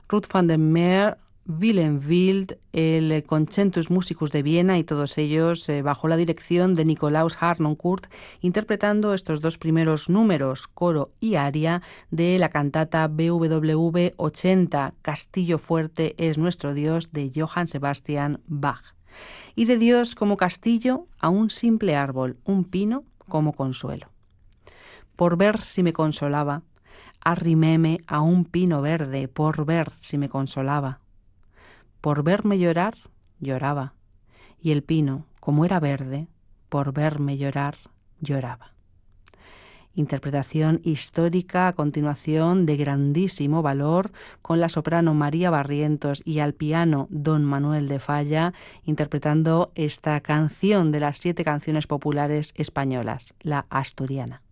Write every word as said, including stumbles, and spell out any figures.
Ruth van der Meer, Willem Wild, el Concentus Musicus de Viena y todos ellos eh, bajo la dirección de Nikolaus Harnoncourt, interpretando estos dos primeros números, coro y aria, de la cantata B W V ochenta, Castillo fuerte es nuestro Dios, de Johann Sebastian Bach. Y de Dios como castillo a un simple árbol, un pino como consuelo. Por ver si me consolaba, arriméme a un pino verde, por ver si me consolaba. Por verme llorar, lloraba, y el pino, como era verde, por verme llorar, lloraba. Interpretación histórica a continuación de grandísimo valor, con la soprano María Barrientos y al piano Don Manuel de Falla, interpretando esta canción de las siete canciones populares españolas, la asturiana.